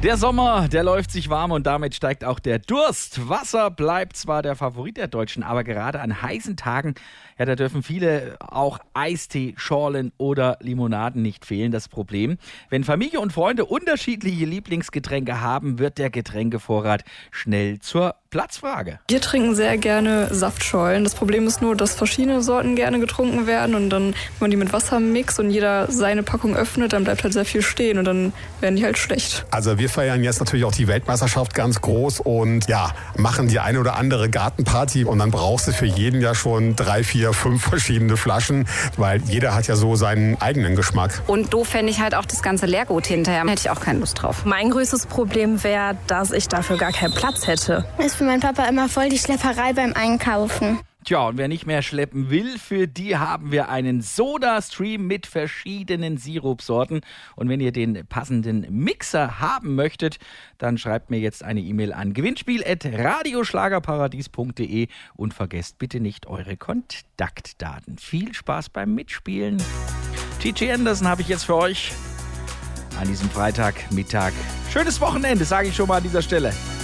Der Sommer, der läuft sich warm und damit steigt auch der Durst. Wasser bleibt zwar der Favorit der Deutschen, aber gerade an heißen Tagen, ja, da dürfen viele auch Eistee, Schorlen oder Limonaden nicht fehlen. Das Problem, wenn Familie und Freunde unterschiedliche Lieblingsgetränke haben, wird der Getränkevorrat schnell zur Platzfrage. Wir trinken sehr gerne Saftschorlen. Das Problem ist nur, dass verschiedene Sorten gerne getrunken werden und dann, wenn man die mit Wasser mixt und jeder seine Packung öffnet, dann bleibt halt sehr viel stehen und dann werden die halt schlecht. Also wir feiern jetzt natürlich auch die Weltmeisterschaft ganz groß und ja, machen die eine oder andere Gartenparty und dann brauchst du für jeden ja schon 3, 4, 5 verschiedene Flaschen, weil jeder hat ja so seinen eigenen Geschmack. Und doof fände ich halt auch das ganze Leergut hinterher. Hätte ich auch keine Lust drauf. Mein größtes Problem wäre, dass ich dafür gar keinen Platz hätte. Ist für meinen Papa immer voll die Schlepperei beim Einkaufen. Tja, und wer nicht mehr schleppen will, für die haben wir einen Soda-Stream mit verschiedenen Sirupsorten. Und wenn ihr den passenden Mixer haben möchtet, dann schreibt mir jetzt eine E-Mail an gewinnspiel@radioschlagerparadies.de und vergesst bitte nicht eure Kontaktdaten. Viel Spaß beim Mitspielen. TJ Anderson habe ich jetzt für euch an diesem Freitagmittag. Schönes Wochenende, sage ich schon mal an dieser Stelle.